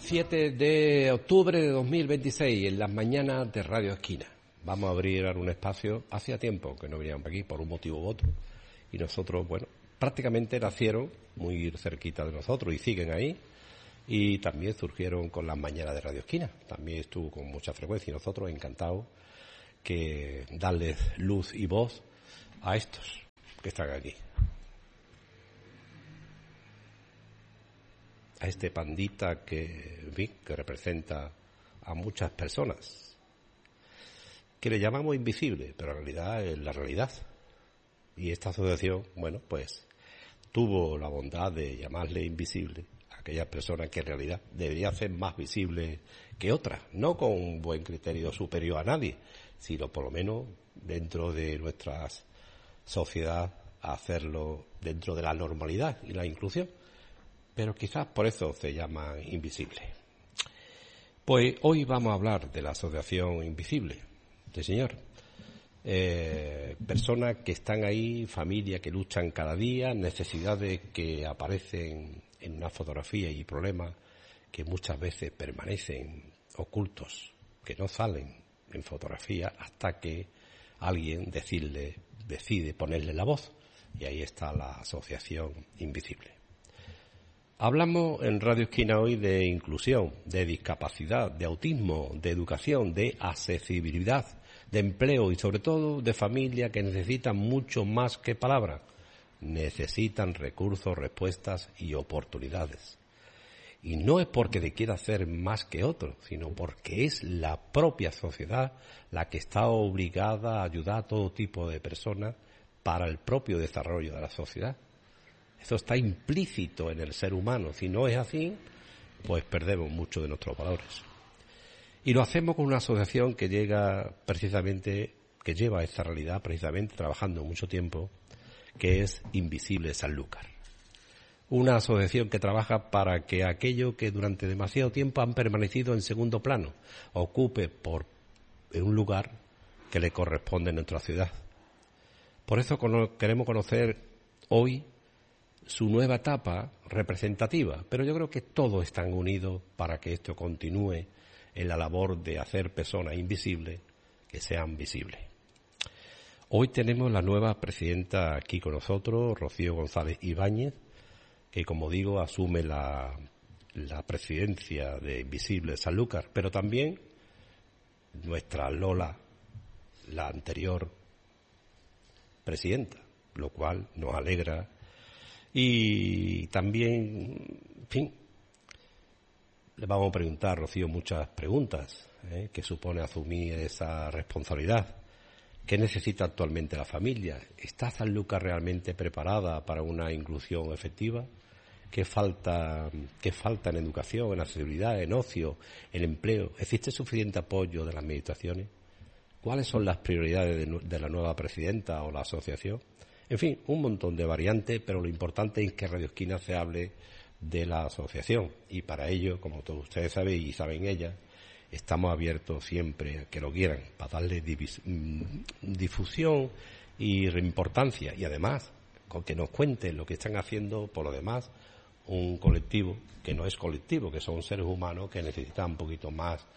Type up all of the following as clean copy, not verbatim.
7 de octubre de 2026, en las mañanas de Radio Esquina. Vamos a abrir un espacio. Hacía tiempo que no veníamos por aquí, por un motivo u otro. Y nosotros, bueno, prácticamente nacieron muy cerquita de nosotros y siguen ahí. Y también surgieron con las mañanas de Radio Esquina. También estuvo con mucha frecuencia y nosotros encantados que darles luz y voz a estos que están aquí. A este pandita que representa a muchas personas, que le llamamos invisible, pero en realidad es la realidad. Y esta asociación, bueno, pues tuvo la bondad de llamarle invisible a aquellas personas que en realidad deberían ser más visibles que otras, no con un buen criterio superior a nadie, sino por lo menos dentro de nuestra sociedad, hacerlo dentro de la normalidad y la inclusión. Pero quizás por eso se llama invisible. Pues hoy vamos a hablar de la asociación invisible, sí señor. Personas que están ahí, familias que luchan cada día, necesidades que aparecen en una fotografía y problemas que muchas veces permanecen ocultos, que no salen en fotografía hasta que alguien decide ponerle la voz. Y ahí está la asociación invisible. Hablamos en Radio Esquina hoy de inclusión, de discapacidad, de autismo, de educación, de accesibilidad, de empleo y sobre todo de familias que necesitan mucho más que palabras. Necesitan recursos, respuestas y oportunidades. Y no es porque le quiera hacer más que otro, sino porque es la propia sociedad la que está obligada a ayudar a todo tipo de personas para el propio desarrollo de la sociedad. Eso está implícito en el ser humano. Si no es así, pues perdemos mucho de nuestros valores. Y lo hacemos con una asociación que lleva esta realidad precisamente trabajando mucho tiempo, que es Invisible Sanlúcar. Una asociación que trabaja para que aquello que durante demasiado tiempo han permanecido en segundo plano ocupe un lugar que le corresponde en nuestra ciudad. Por eso queremos conocer hoy su nueva etapa representativa, pero yo creo que todos están unidos para que esto continúe en la labor de hacer personas invisibles que sean visibles. Hoy tenemos la nueva presidenta aquí con nosotros, Rocío González Ibáñez, que como digo asume la presidencia de Invisible Sanlúcar, pero también nuestra Lola, la anterior presidenta, lo cual nos alegra. Y también, en fin, le vamos a preguntar, Rocío, muchas preguntas, que supone asumir esa responsabilidad. ¿Qué necesita actualmente la familia? ¿Está Sanlúcar realmente preparada para una inclusión efectiva? ¿Qué falta en educación, en accesibilidad, en ocio, en empleo? ¿Existe suficiente apoyo de las administraciones? ¿Cuáles son las prioridades de la nueva presidenta o la asociación? En fin, un montón de variantes, pero lo importante es que Radio Esquina se hable de la asociación. Y para ello, como todos ustedes saben y saben ellas, estamos abiertos siempre a que lo quieran, para darle difusión y importancia. Y además, con que nos cuenten lo que están haciendo por lo demás, un colectivo que no es colectivo, que son seres humanos que necesitan un poquito más,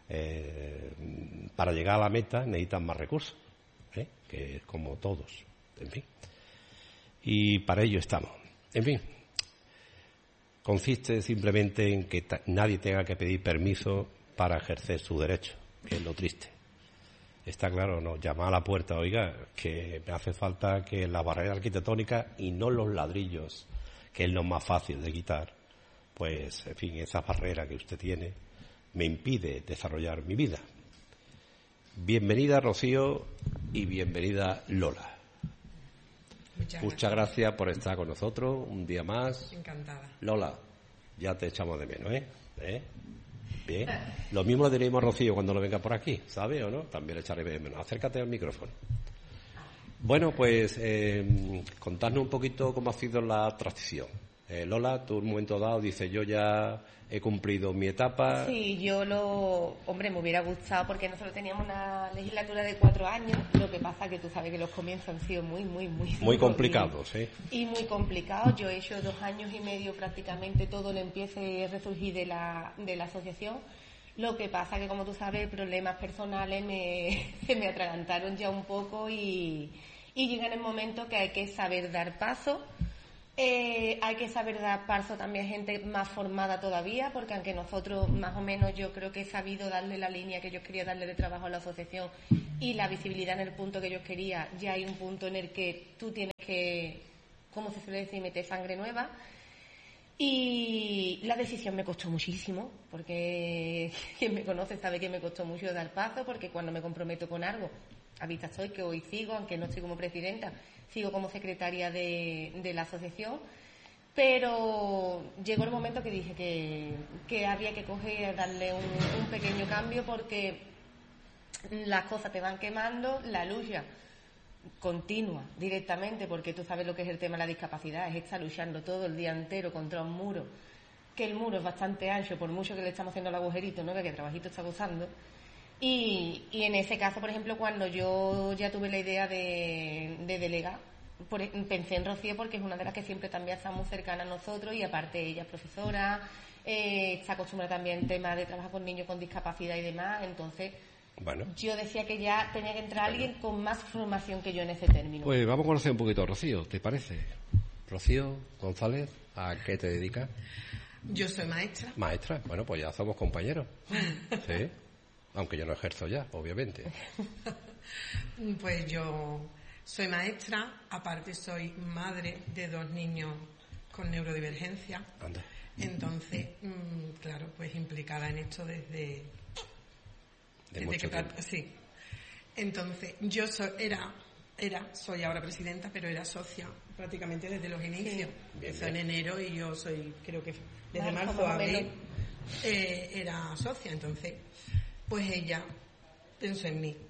para llegar a la meta necesitan más recursos, que es como todos. En fin, y para ello estamos. En fin, consiste simplemente en que nadie tenga que pedir permiso para ejercer su derecho, que es lo triste. Está claro, no, llamar a la puerta, oiga, que me hace falta que la barrera arquitectónica y no los ladrillos, que es lo más fácil de quitar, pues, en fin, esa barrera que usted tiene me impide desarrollar mi vida. Bienvenida, Rocío, y bienvenida, Lola. Muchas gracias por estar con nosotros un día más. Encantada. Lola, ya te echamos de menos, ¿eh? Bien. Lo mismo le diremos a Rocío cuando lo venga por aquí, ¿sabe o no? También le echaré de menos. Acércate al micrófono. Bueno, pues contarnos un poquito cómo ha sido la transición. Lola, tú en un momento dado dices, yo ya he cumplido mi etapa. Sí, hombre, me hubiera gustado porque nosotros teníamos una legislatura de 4 años, lo que pasa que tú sabes que los comienzos han sido muy complicados, ¿sí? Y muy complicados. Yo he hecho 2 años y medio prácticamente todo el empiece y resurgir de la asociación. Lo que pasa que, como tú sabes, problemas personales se me atragantaron ya un poco y llega en el momento que hay que saber dar paso. Hay que saber dar paso también a gente más formada todavía, porque aunque nosotros más o menos yo creo que he sabido darle la línea que yo quería darle de trabajo a la asociación y la visibilidad en el punto que yo quería, ya hay un punto en el que tú tienes que, ¿cómo se suele decir?, meter sangre nueva. Y la decisión me costó muchísimo, porque quien me conoce sabe que me costó mucho dar paso, porque cuando me comprometo con algo, a vista estoy que hoy sigo, aunque no estoy como presidenta, sigo como secretaria de la asociación, pero llegó el momento que dije que había que coger, darle un pequeño cambio, porque las cosas te van quemando, la lucha continua directamente, porque tú sabes lo que es el tema de la discapacidad, es estar luchando todo el día entero contra un muro, que el muro es bastante ancho, por mucho que le estamos haciendo el agujerito, ¿no?, que trabajito está gozando. Y en ese caso, por ejemplo, cuando yo ya tuve la idea de delegar, pensé en Rocío, porque es una de las que siempre también está muy cercana a nosotros, y aparte ella es profesora, está acostumbrada también al tema de trabajar con niños con discapacidad y demás. Entonces, bueno, yo decía que ya tenía que entrar alguien con más formación que yo en ese término. Pues vamos a conocer un poquito a Rocío, ¿te parece? Rocío González, ¿a qué te dedicas? Yo soy maestra. Maestra, bueno, pues ya somos compañeros. Sí. Aunque yo no ejerzo ya, obviamente. Pues yo soy maestra, aparte soy madre de 2 niños con neurodivergencia. Anda. Entonces, claro, pues implicada en esto desde mucho tiempo. Sí. Entonces, yo soy ahora presidenta, pero era socia prácticamente desde los inicios. Sí. Empezó en enero y yo soy, creo que desde marzo a abril, era socia. Entonces, pues ella pensó en mí.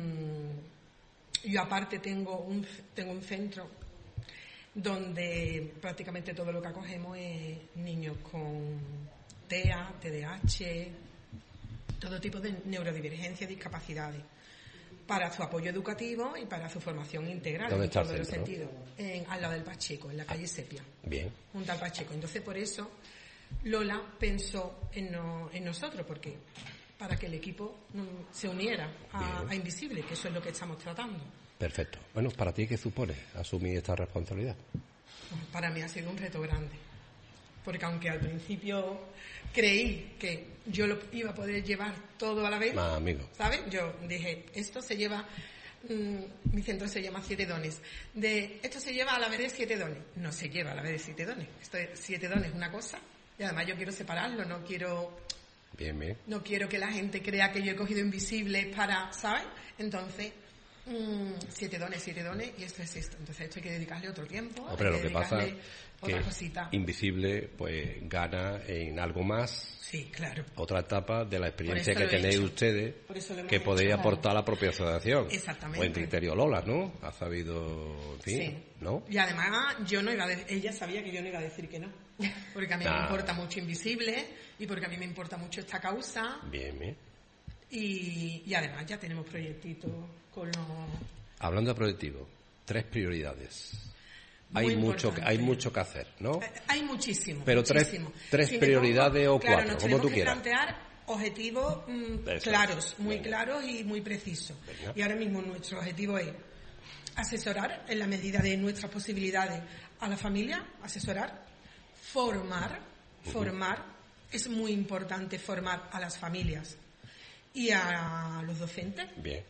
Yo aparte tengo un centro donde prácticamente todo lo que acogemos es niños con TEA, TDAH, todo tipo de neurodivergencia, discapacidades, para su apoyo educativo y para su formación integral en todos los sentidos. Al lado del Pacheco, en la calle Sepia. Bien. Junto al Pacheco. Entonces, por eso Lola pensó en nosotros, porque para que el equipo se uniera a Invisible, que eso es lo que estamos tratando. Perfecto. Bueno, ¿para ti qué supone asumir esta responsabilidad? Para mí ha sido un reto grande, porque aunque al principio creí que yo lo iba a poder llevar todo a la vez, ¿sabes? Yo dije, esto se lleva, mi centro se llama 7 dones, esto se lleva a la vez de 7 dones. No se lleva a la vez de 7 dones. 7 dones es una cosa, y además yo quiero separarlo, no quiero... Bien. No quiero que la gente crea que yo he cogido Invisibles para, ¿sabes? Entonces, 7 dones, y esto es esto. Entonces esto hay que dedicarle otro tiempo. Pero lo que pasa es que cosita. Invisible pues gana en algo más. Sí, claro. Otra etapa de la experiencia que tenéis ustedes, que podéis aportar a la propia asociación. Exactamente. Buen criterio Lola, ¿no? Ha sabido, en fin, sí. ¿no? Y además yo no iba ella sabía que yo no iba a decir que no. Porque a mí me importa mucho Invisible y porque a mí me importa mucho esta causa. Bien. Y además ya tenemos proyectitos con los... Hablando de proyectivos, 3 prioridades. Hay mucho que hacer, ¿no? Hay muchísimo. Pero muchísimo. tres prioridades o 4, como tú quieras. Plantear objetivos claros, muy claros y muy precisos. Venga. Y ahora mismo nuestro objetivo es asesorar en la medida de nuestras posibilidades a la familia, formar. Es muy importante formar a las familias y a los docentes. Bien.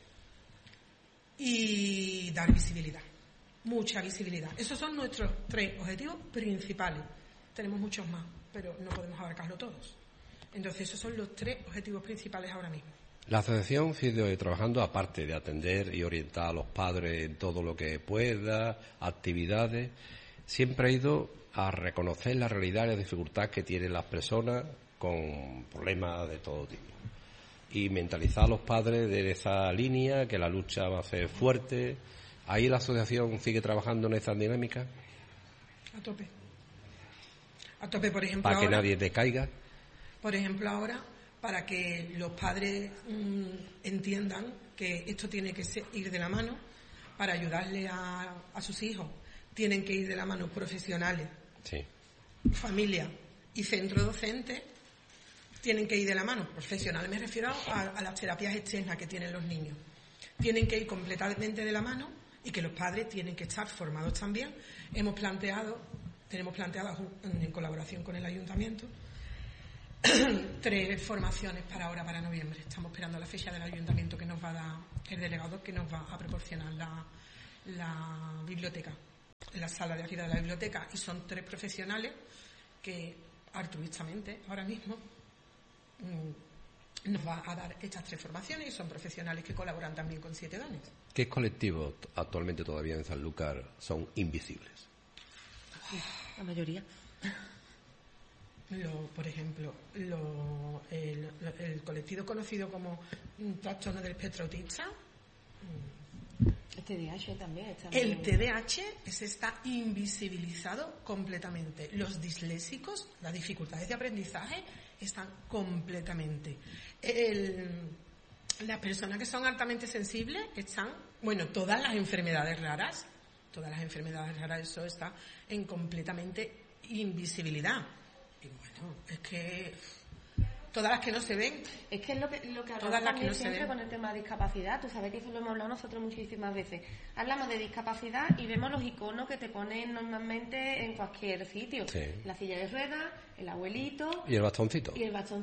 Y dar visibilidad. Mucha visibilidad. Esos son nuestros 3 objetivos principales. Tenemos muchos más, pero no podemos abarcarlo todos. Entonces, esos son los 3 objetivos principales ahora mismo. La asociación sigue trabajando, aparte de atender y orientar a los padres en todo lo que pueda, actividades, siempre ha ido a reconocer la realidad y la dificultad que tienen las personas con problemas de todo tipo. Y mentalizar a los padres de esa línea, que la lucha va a ser fuerte. ¿Ahí la asociación sigue trabajando en esta dinámica? A tope. A tope, por ejemplo, para ahora, que nadie decaiga. Por ejemplo, ahora, para que los padres entiendan que esto tiene que ir de la mano, para ayudarle a sus hijos, tienen que ir de la mano profesionales, sí, familia y centro docente, tienen que ir de la mano. Profesionales me refiero a las terapias externas que tienen los niños. Tienen que ir completamente de la mano y que los padres tienen que estar formados también. Tenemos planteado en colaboración con el ayuntamiento 3 formaciones para noviembre. Estamos esperando la fecha del ayuntamiento que nos va a dar el delegado, que nos va a proporcionar la biblioteca, la sala de actividad de la biblioteca, y son 3 profesionales que altruistamente ahora mismo nos va a dar estas 3 formaciones, y son profesionales que colaboran también con 7 dones. ¿Qué colectivos actualmente todavía en Sanlúcar son invisibles? La mayoría. Por ejemplo, el colectivo conocido como trastorno del espectro autista. El TDAH también está. El TDAH está invisibilizado completamente. Los disléxicos, las dificultades de aprendizaje, están completamente. Las personas que son altamente sensibles están, todas las enfermedades raras, eso está en completamente invisibilidad. Y bueno, es que todas las que no se ven. Es que es lo que hablamos también siempre con el tema de discapacidad. Tú sabes que eso lo hemos hablado nosotros muchísimas veces. Hablamos de discapacidad y vemos los iconos que te ponen normalmente en cualquier sitio. Sí. La silla de ruedas, el abuelito. Y el bastoncito.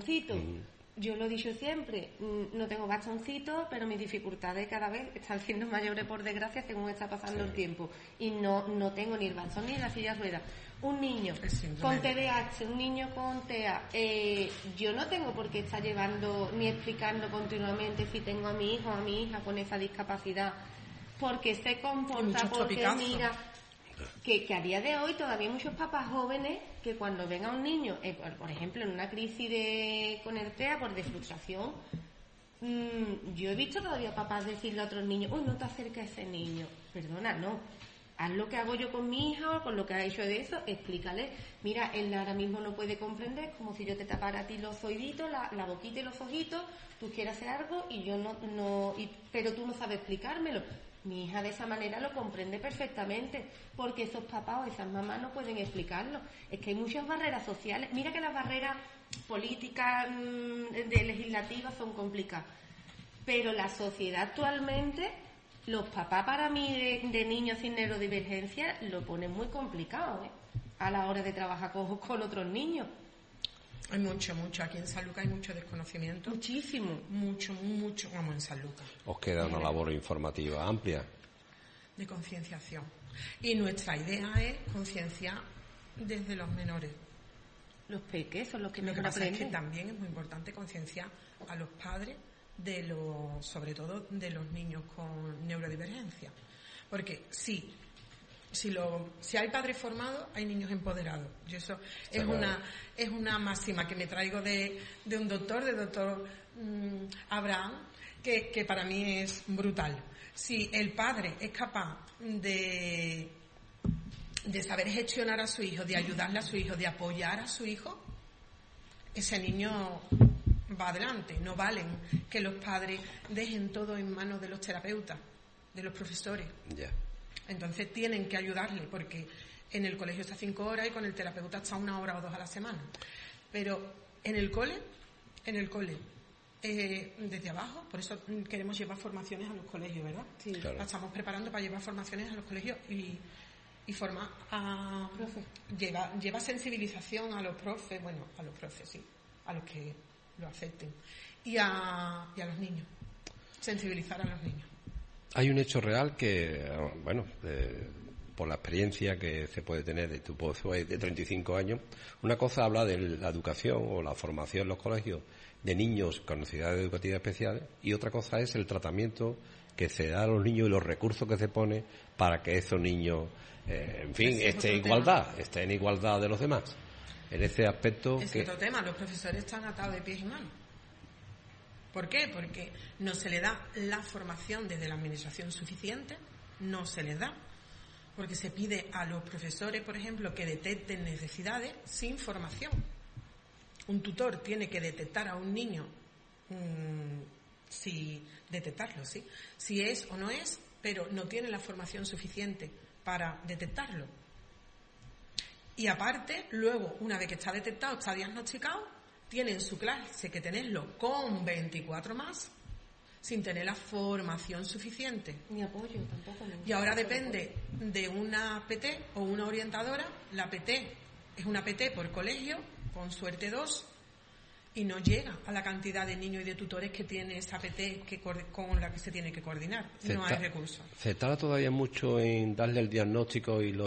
Yo lo he dicho siempre, no tengo bastoncito, pero mis dificultades cada vez están siendo mayores, por desgracia, según está pasando el tiempo. Y no tengo ni el bastón ni la silla de ruedas. Un niño con TDAH, un niño con TEA, yo no tengo por qué estar llevando ni explicando continuamente si tengo a mi hijo o a mi hija con esa discapacidad, porque se comporta, porque mira, que a día de hoy todavía hay muchos papás jóvenes que cuando ven a un niño, por ejemplo, en una crisis con el TEA, de frustración, yo he visto todavía papás decirle a otros niños, uy, no te acerques a ese niño. Perdona, no. Haz lo que hago yo con mi hija o con lo que ha hecho de eso, explícale. Mira, él ahora mismo no puede comprender, como si yo te tapara a ti los oíditos, la boquita y los ojitos, tú quieres hacer algo y yo pero tú no sabes explicármelo. Mi hija de esa manera lo comprende perfectamente, porque esos papás o esas mamás no pueden explicarlo. Es que hay muchas barreras sociales. Mira que las barreras políticas, legislativas son complicadas. Pero la sociedad actualmente, los papás para mí de niños sin neurodivergencia lo ponen muy complicado, a la hora de trabajar con otros niños. Hay mucho. Aquí en Sanlúcar hay mucho desconocimiento. Muchísimo. Mucho, como en Sanlúcar. Os queda una labor informativa amplia. De concienciación. Y nuestra idea es concienciar desde los menores. Los peques son los que mejor aprenden. Lo que pasa es que también es muy importante concienciar a los padres sobre todo de los niños con neurodivergencia. Porque si hay padres formados, hay niños empoderados. Y eso es una máxima que me traigo de un doctor, del doctor Abraham, que para mí es brutal. Si el padre es capaz de saber gestionar a su hijo, de ayudarle a su hijo, de apoyar a su hijo, ese niño va adelante. No valen que los padres dejen todo en manos de los terapeutas, de los profesores. Yeah. Entonces tienen que ayudarle, porque en el colegio está 5 horas y con el terapeuta está 1 hora o 2 a la semana. Pero en el cole, desde abajo, por eso queremos llevar formaciones a los colegios, ¿verdad? Sí. Claro. La estamos preparando para llevar formaciones a los colegios y formar a... Lleva sensibilización a los profes, sí, a los que lo acepten, y a los niños, sensibilizar a los niños. Hay un hecho real que, por la experiencia que se puede tener de tu pozo de 35 años, una cosa habla de la educación o la formación en los colegios de niños con necesidades educativas especiales, y otra cosa es el tratamiento que se da a los niños y los recursos que se pone para que esos niños, estén en igualdad de los demás. En ese aspecto... Es otro tema, los profesores están atados de pies y manos. ¿Por qué? Porque no se le da la formación desde la administración suficiente, no se les da. porque se pide a los profesores, por ejemplo, que detecten necesidades sin formación. Un tutor tiene que detectar a un niño, detectarlo, ¿sí? Si es o no es, pero no tiene la formación suficiente para detectarlo. Y aparte, luego, una vez que está detectado, está diagnosticado, tiene en su clase que tenerlo con 24 más, sin tener la formación suficiente. Ni apoyo tampoco. Y ahora depende de una PT o una orientadora. La PT es una PT por colegio, con suerte 2, y no llega a la cantidad de niños y de tutores que tiene esa PT con la que se tiene que coordinar. No hay recursos. ¿Se tarda todavía mucho en darle el diagnóstico y